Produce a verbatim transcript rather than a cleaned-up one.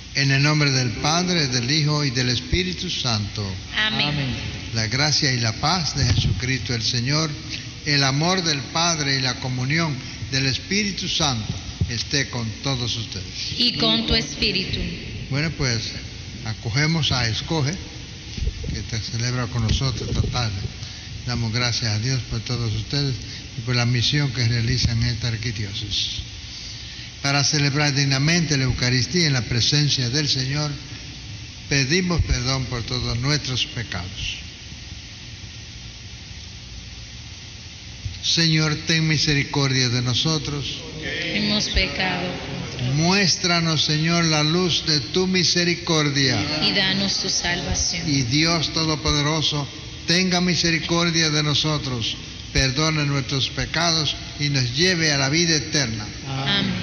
En el nombre del Padre, del Hijo y del Espíritu Santo. Amén. Amén. La gracia y la paz de Jesucristo el Señor, el amor del Padre y la comunión del Espíritu Santo esté con todos ustedes. Y con tu espíritu. Bueno, pues acogemos a Escoge, que te celebra con nosotros esta tarde. Damos gracias a Dios por todos ustedes y por la misión que realizan en esta arquidiócesis. Para celebrar dignamente la Eucaristía en la presencia del Señor, pedimos perdón por todos nuestros pecados. Señor, ten misericordia de nosotros. Hemos pecado. Muéstranos, Señor, la luz de tu misericordia. Y danos tu salvación. Y Dios Todopoderoso, tenga misericordia de nosotros, perdone nuestros pecados y nos lleve a la vida eterna. Amén.